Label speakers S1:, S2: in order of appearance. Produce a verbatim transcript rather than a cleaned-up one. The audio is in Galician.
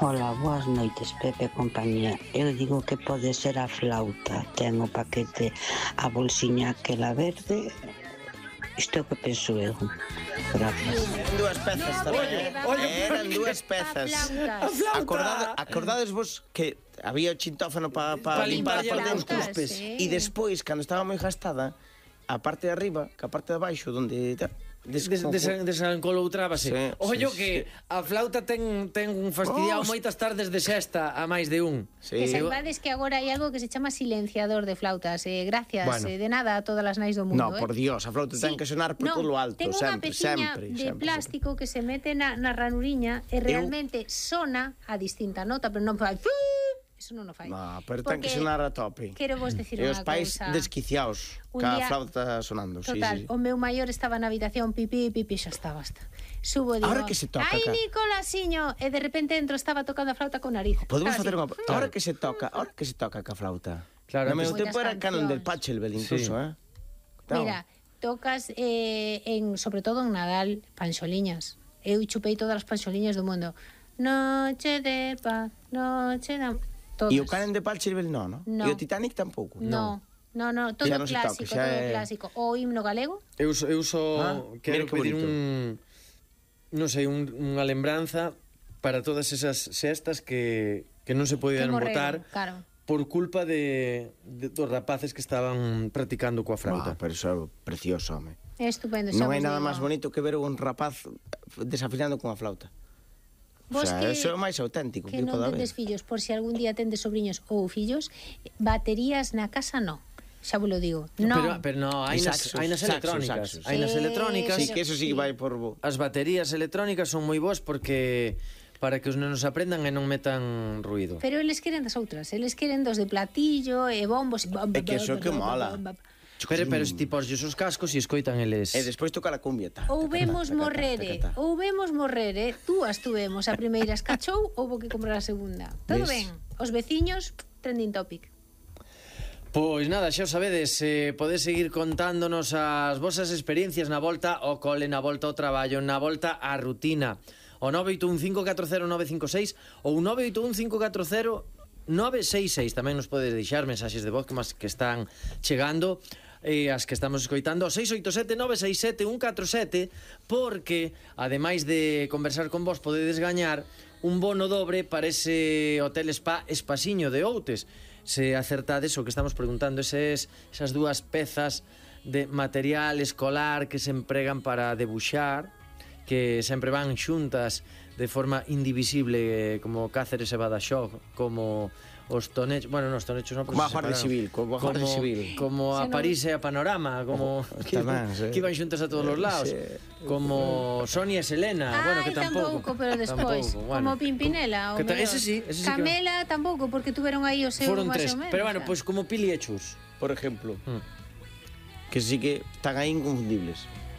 S1: Ola, boas noites, Pepe e compañía. Eu digo que pode ser a flauta. Ten o paquete, a bolsiña aquela verde. Isto é o que penso eu. Gracias.
S2: Eran dúas pezas tamén, eh? Eran dúas pezas. Acordade, acordades vos que había o chintófano para pa
S3: Pa
S2: limpar a
S3: limpar
S2: parte dos
S3: os
S2: cuspes. E despois, cando estaba moi gastada, a parte de arriba, que a parte de baixo, onde...
S3: Des, des, desencoloutrabase.
S2: Sí,
S3: Ollo
S2: sí,
S3: que
S2: sí.
S3: a flauta ten, ten un fastidiado
S2: Oh,
S3: moitas tardes de sexta a máis de un.
S2: Sí.
S4: Que saibades que agora hai algo que se chama silenciador de flautas. Eh, gracias,
S3: Bueno.
S4: eh, de nada a todas as nais do mundo.
S2: No, por
S4: eh.
S2: Dios, a flauta ten que sonar por
S4: no,
S2: todo lo alto,
S4: ten unha
S2: sempre,
S4: peciña
S2: sempre,
S4: de
S2: sempre,
S4: plástico que se mete na, na ranuriña e realmente sona a distinta nota, pero non fai... Eso non o fai.
S2: No, pero ten que
S4: Porque
S2: sonar a tope.
S4: Quero vos decir
S2: E
S4: unha
S2: os pais
S4: cousa.
S2: desquiciados
S4: Un
S2: ca
S4: día-
S2: flauta sonando.
S4: Total,
S2: sí, sí, sí.
S4: o meu maior estaba na habitación pipí, pipí, xa está, basta. Subo e digo,
S2: Ahora que se toca,
S4: ai,
S2: ca-
S4: Nicolasiño, e de repente entro, estaba tocando a flauta con nariz.
S2: Podemos
S4: Estaba
S2: facer
S4: así.
S2: unha... Ahora que se toca, ahora que se toca ca flauta.
S3: Claro,
S2: no meu
S4: antes-
S2: tempo era
S4: Moitas
S2: canon del
S4: cancións.
S2: Pachelbel incluso,
S3: Sí.
S2: eh?
S4: Mira, tocas eh, en, sobre todo en Nadal, panxoliñas. Eu chupei todas as panxoliñas do mundo. Noche de paz, noche de... Todas.
S2: E o canon de Pachelbel non, no?
S4: No.
S2: E o Titanic tampouco?
S4: No, no, no, todo
S2: Ya non se toca,
S4: clásico,
S2: xa
S4: todo
S2: é-
S4: clásico. O himno galego?
S3: Eu, so- eu só
S2: Ah,
S3: quero
S2: mira que
S3: pedir
S2: bonito.
S3: un... Non sei, un, unha lembranza para todas esas sextas que, que non se
S4: Que
S3: podían
S4: morreron,
S3: botar
S4: claro.
S3: por culpa de, de dos rapaces que estaban practicando coa
S2: Flauta.
S3: flauta.
S2: Pero iso é precioso, home.
S4: É estupendo, xa
S2: Non hai
S4: vos
S2: nada
S4: digo.
S2: máis bonito que ver un rapaz desafinando con a flauta. O
S4: Vos
S2: sea,
S4: que-
S2: eso é o máis auténtico que,
S4: Que non
S2: pode haber.
S4: tendes fillos, por si algún día tendes sobriños ou fillos, baterías na casa no. Xa vos lo digo. No.
S3: Pero, pero no, hai
S2: E
S3: nas,
S2: saxos,
S3: hai nas
S2: saxos,
S3: electrónicas.
S2: saxos.
S3: Hai nas
S4: Sí,
S3: electrónicas.
S2: Sí, que eso sí que
S4: Sí.
S2: vai por... bo-
S3: As baterías electrónicas son moi boas porque para que os nenos aprendan e non metan ruido.
S4: Pero eles queren das outras, eles queren dos de platillo e bombos.
S2: É que eso é que mola.
S3: Pero, pero se ti poslle os cascos e escoitan eles.
S2: E despois toca a cumbia. Ta,
S4: Ou
S2: ta, ta,
S4: vemos
S2: ta, ta,
S4: morrere,
S2: ta, ta, ta.
S4: ou vemos morrere, dúas tuvemos, a primeira escachou, houbo que comprar a segunda. Todo
S2: Ves?
S4: ben, os veciños, trending topic.
S3: Pois nada, xa o sabedes, eh, podes seguir contándonos as vosas experiencias na volta ao cole, na volta ao traballo, na volta á rutina. O nove oito un cinco catro cero nove cinco seis ou nove oito un cinco catro cero nove seis seis. Tamén nos podes deixar mensaxes de voz que, mas, que están chegando e as que estamos escoitando seis oito sete nove seis sete un catro sete, porque ademais de conversar con vos podedes gañar un bono dobre para ese hotel spa Espasiño de Outes. Se acertades o que estamos preguntando, eses, esas dúas pezas de material escolar que se empregan para debuxar, que sempre van xuntas de forma indivisible, como Cáceres e Badaxoz, como os tonechos, bueno, non, os tonechos non,
S2: Como a Guardia Civil, como a Guardia Civil.
S3: como a
S4: Se non-
S3: París e a Panorama, como
S2: Oh,
S3: que,
S2: tamén, sí.
S3: que iban xuntas a todos os lados,
S2: Sí.
S3: como Sonia e Selena, bueno, que
S4: Ai,
S3: tampouco,
S4: pero despois,
S3: tampouco, bueno.
S4: como Pimpinela, o
S3: Que ta-
S4: mellor.
S3: ese sí, ese sí que-
S4: Camela tampouco, porque tuveron aí o seu
S3: Foron
S4: máis
S3: tres,
S4: ou menos,
S3: pero bueno,
S4: xa.
S3: pois pues como Pili e Chus.
S2: Por ejemplo.
S3: Mm.
S2: Que sí que están aí inconfundibles.